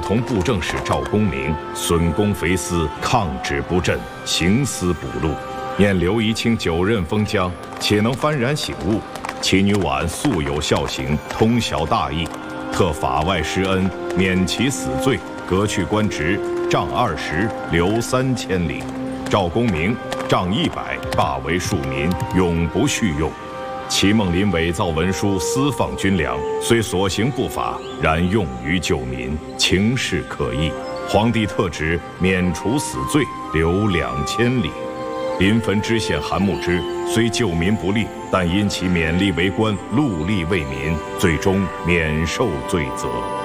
同布政使赵公明损公肥私，抗旨不振，行私补禄。念刘遗卿9任封疆，且能幡然醒悟，其女婉素有孝行，通晓大义，特法外施恩，免其死罪，革去官职，杖20，流3000里。赵公明杖100，罢为庶民，永不续用。齐孟林伪造文书，私放军粮，虽所行不法，然用于救民，情势可议。皇帝特旨免除死罪，流2000里。临汾知县韩牧之虽救民不力，但因其勉力为官，戮力为民，最终免受罪责。